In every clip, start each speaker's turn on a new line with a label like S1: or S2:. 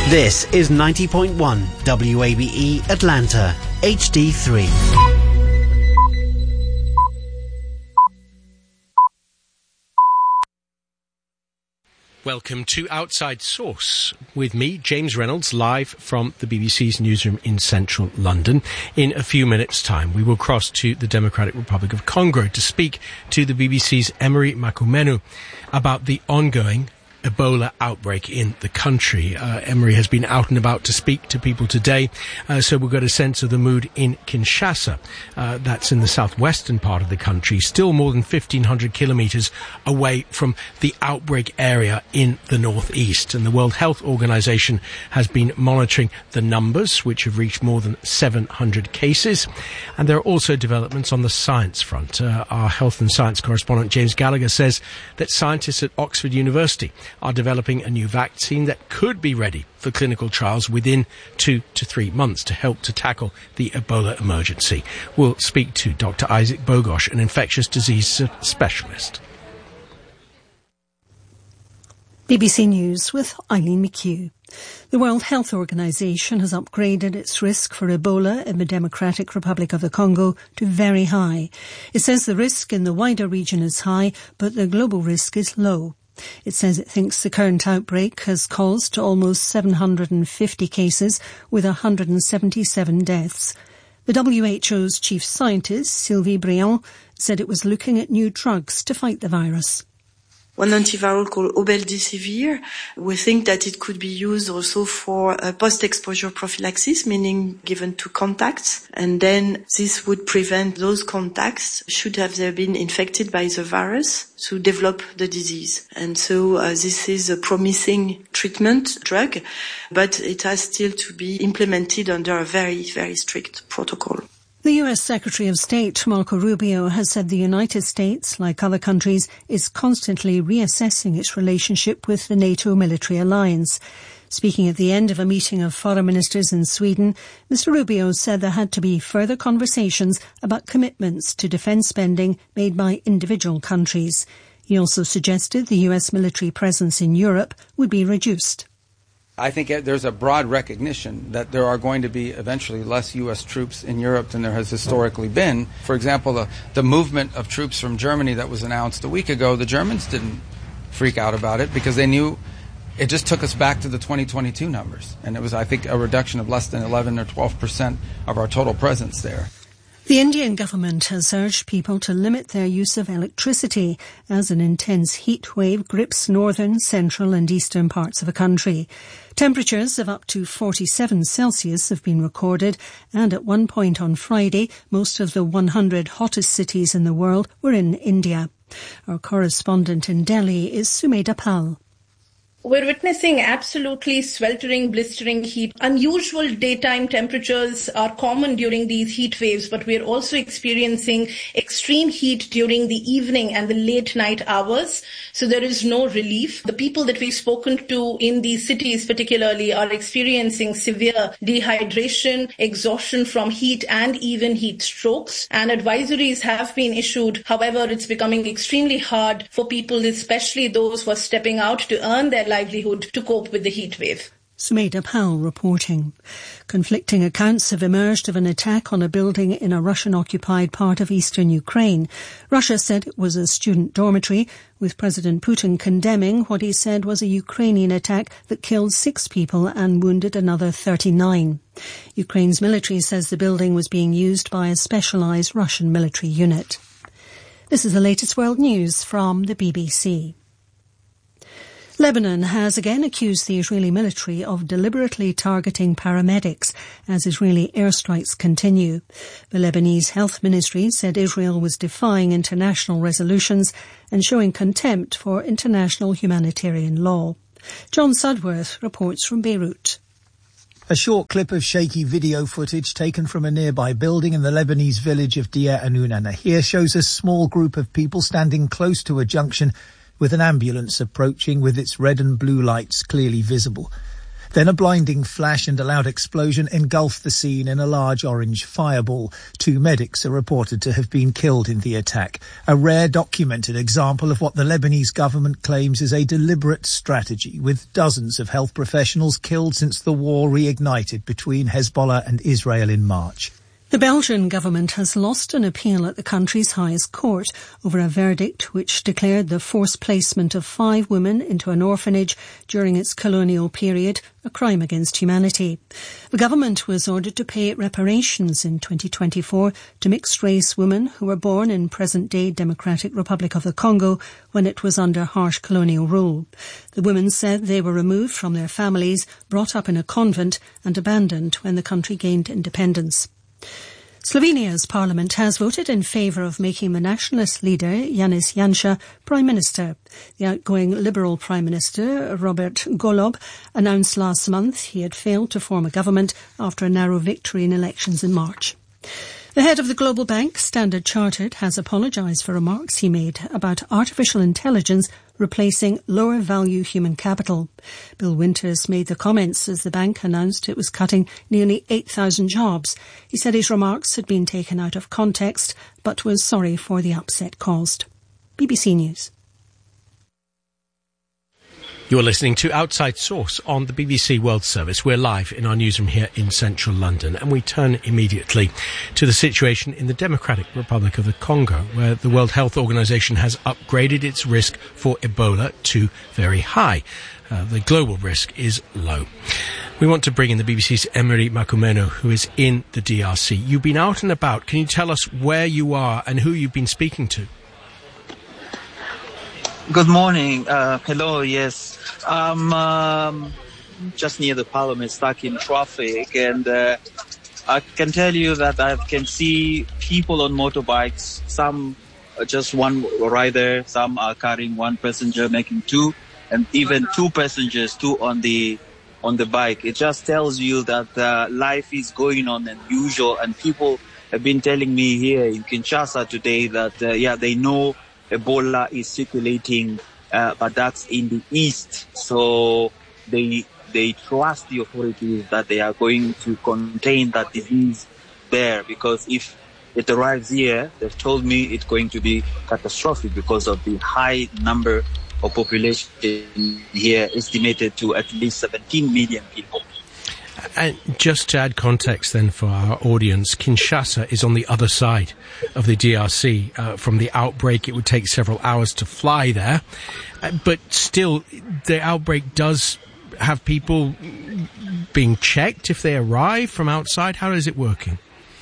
S1: This is 90.1 WABE Atlanta, HD3.
S2: Welcome to Outside Source with me, James Reynolds, live from the BBC's newsroom in central London. In a few minutes' time, we will cross to the Democratic Republic of Congo to speak to the BBC's Emery Makumenu about the ongoing Ebola outbreak in the country. Emery has been out and about to speak to people today, so we'll get a sense of the mood in Kinshasa. That's in the southwestern part of the country, still more than 1,500 kilometres away from the outbreak area in the northeast. And the World Health Organization has been monitoring the numbers, which have reached more than 700 cases. And there are also developments on the science front. Our health and science correspondent James Gallagher says that scientists at Oxford University are developing a new vaccine that could be ready for clinical trials within 2 to 3 months to help to tackle the Ebola emergency. We'll speak to Dr. Isaac Bogosh, an infectious disease specialist.
S3: BBC News with Eileen McHugh. The World Health Organization has upgraded its risk for Ebola in the Democratic Republic of the Congo to very high. It says the risk in the wider region is high, but the global risk is low. It says it thinks the current outbreak has caused almost 750 cases with 177 deaths. The WHO's chief scientist, Sylvie Briand, said it was looking at new drugs to fight the virus.
S4: One antiviral called Obeldesivir, we think that it could be used also for post-exposure prophylaxis, meaning given to contacts, and then this would prevent those contacts, should have they been infected by the virus, to develop the disease. And so this is a promising treatment drug, but it has still to be implemented under a very, very strict protocol.
S3: The US Secretary of State, Marco Rubio, has said the United States, like other countries, is constantly reassessing its relationship with the NATO military alliance. Speaking at the end of a meeting of foreign ministers in Sweden, Mr. Rubio said there had to be further conversations about commitments to defence spending made by individual countries. He also suggested the US military presence in Europe would be reduced.
S5: I think there's a broad recognition that there are going to be eventually less U.S. troops in Europe than there has historically been. For example, the movement of troops from Germany that was announced a week ago, the Germans didn't freak out about it because they knew it just took us back to the 2022 numbers. And it was, I think, a reduction of less than 11 or 12% of our total presence there.
S3: The Indian government has urged people to limit their use of electricity as an intense heat wave grips northern, central and eastern parts of the country. Temperatures of up to 47 Celsius have been recorded, and at one point on Friday, most of the 100 hottest cities in the world were in India. Our correspondent in Delhi is Sumedha Pal.
S6: We're witnessing absolutely sweltering, blistering heat. Unusual daytime temperatures are common during these heat waves, but we're also experiencing extreme heat during the evening and the late night hours. So there is no relief. The people that we've spoken to in these cities particularly are experiencing severe dehydration, exhaustion from heat, and even heat strokes. And advisories have been issued. However, it's becoming extremely hard for people, especially those who are stepping out to earn their livelihood, to cope with the heat wave.
S3: Sumedha Pal reporting. Conflicting accounts have emerged of an attack on a building in a Russian-occupied part of eastern Ukraine. Russia said it was a student dormitory, with President Putin condemning what he said was a Ukrainian attack that killed 6 people and wounded another 39. Ukraine's military says the building was being used by a specialised Russian military unit. This is the latest world news from the BBC. Lebanon has again accused the Israeli military of deliberately targeting paramedics as Israeli airstrikes continue. The Lebanese Health Ministry said Israel was defying international resolutions and showing contempt for international humanitarian law. John Sudworth reports from Beirut.
S7: A short clip of shaky video footage taken from a nearby building in the Lebanese village of Deir Anoun Anahir shows a small group of people standing close to a junction with an ambulance approaching with its red and blue lights clearly visible. Then a blinding flash and a loud explosion engulfed the scene in a large orange fireball. 2 medics are reported to have been killed in the attack, a rare documented example of what the Lebanese government claims is a deliberate strategy, with dozens of health professionals killed since the war reignited between Hezbollah and Israel in March.
S3: The Belgian government has lost an appeal at the country's highest court over a verdict which declared the forced placement of 5 women into an orphanage during its colonial period a crime against humanity. The government was ordered to pay reparations in 2024 to mixed-race women who were born in present-day Democratic Republic of the Congo when it was under harsh colonial rule. The women said they were removed from their families, brought up in a convent and abandoned when the country gained independence. Slovenia's parliament has voted in favour of making the nationalist leader, Janez Janša, Prime Minister. The outgoing Liberal Prime Minister, Robert Golob, announced last month he had failed to form a government after a narrow victory in elections in March. The head of the global bank, Standard Chartered, has apologised for remarks he made about artificial intelligence replacing lower-value human capital. Bill Winters made the comments as the bank announced it was cutting nearly 8,000 jobs. He said his remarks had been taken out of context, but was sorry for the upset caused. BBC News.
S2: You're listening to Outside Source on the BBC World Service. We're live in our newsroom here in central London, and we turn immediately to the situation in the Democratic Republic of the Congo, where the World Health Organization has upgraded its risk for Ebola to very high. The global risk is low. We want to bring in the BBC's Emery Makumenu, who is in the DRC. You've been out and about. Can you tell us where you are and who you've been speaking to?
S8: Good morning. Hello, yes. I'm just near the parliament, stuck in traffic, and I can tell you that I can see people on motorbikes, some just one rider, some are carrying one passenger, making 2, and even 2 passengers, 2 on the bike. It just tells you that life is going on as usual, and people have been telling me here in Kinshasa today that, they know Ebola is circulating, but that's in the east. So they trust the authorities that they are going to contain that disease there, because if it arrives here, they've told me it's going to be catastrophic because of the high number of population here, estimated to at least 17 million people.
S2: And just to add context then for our audience, Kinshasa is on the other side of the DRC. From the outbreak, it would take several hours to fly there. But still, the outbreak does have people being checked if they arrive from outside. How is it working?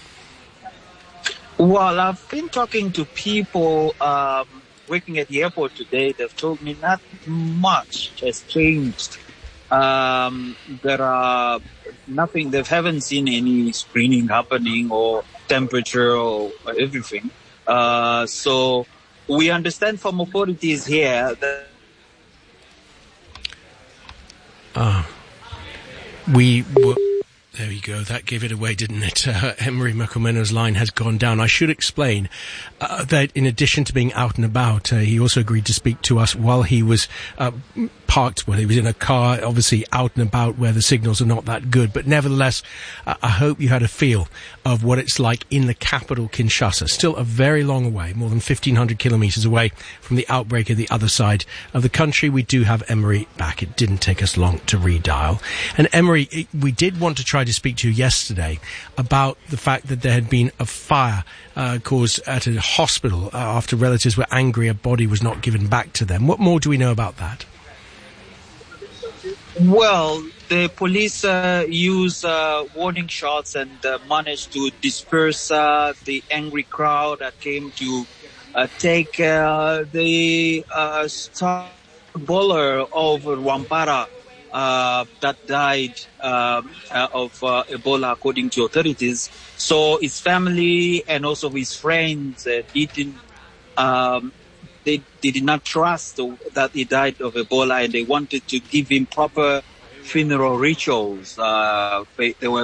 S8: Well, I've been talking to people working at the airport today. They've told me not much has changed. There are nothing, they haven't seen any screening happening or temperature or everything. So we understand from authorities here that there we go. That gave it away, didn't it? Emery Makumenu's line has gone down. I should explain that in addition to being out and about, he also agreed to speak to us while he was parked, when he was in a car, obviously out and about where the signals are not that good. But nevertheless, I hope you had a feel of what it's like in the capital, Kinshasa. Still a very long way, more than 1,500 kilometres away from the outbreak at the other side of the country. We do have Emery back. It didn't take us long to redial. And Emery, we did want to try to speak to you yesterday about the fact that there had been a fire caused at a hospital after relatives were angry a body was not given back to them. What more do we know about that? Well, the police used warning shots and managed to disperse the angry crowd that came to take the star bowler of Rwampara that died of Ebola, according to authorities. So his family and also his friends didn't. They did not trust that he died of Ebola, and they wanted to give him proper funeral rituals. They were